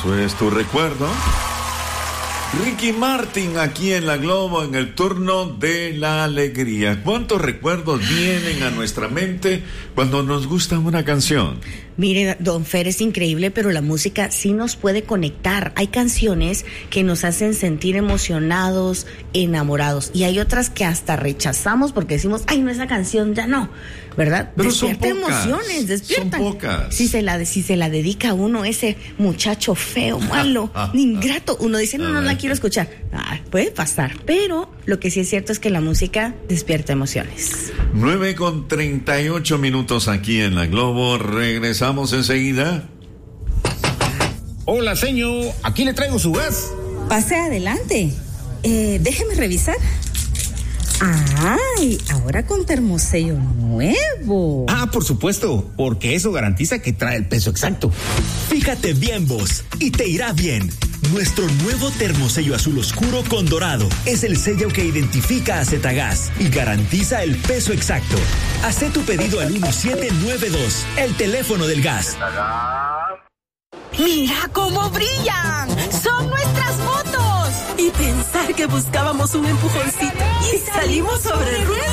Eso es tu recuerdo. Ricky Martin aquí en La Globo en el turno de la alegría. ¿Cuántos recuerdos vienen a nuestra mente cuando nos gusta una canción? Mire, don Fer, es increíble, pero la música sí nos puede conectar. Hay canciones que nos hacen sentir emocionados, enamorados, y hay otras que hasta rechazamos porque decimos, ay, no, esa canción ya no, ¿verdad? Pero despierta son pocas, emociones, despiertan. son pocas. Si se la dedica a uno, ese muchacho feo, malo, ingrato, uno dice, no la quiero escuchar. Puede pasar, pero lo que sí es cierto es que la música despierta emociones. 9:38 aquí en La Globo. Regresamos enseguida. Hola, señor. Aquí le traigo su gas. Pase adelante. Déjeme revisar. ¡Ay! Ahora con termosello nuevo. Ah, por supuesto, porque eso garantiza que trae el peso exacto. Fíjate bien vos, y te irá bien. Nuestro nuevo termosello azul oscuro con dorado es el sello que identifica a Zetagas y garantiza el peso exacto. Hacé tu pedido al 1792, el teléfono del gas. ¡Mira cómo brillan! ¡Son nuestras motos! Y pensar que buscábamos un empujoncito y salimos sobre ruedas.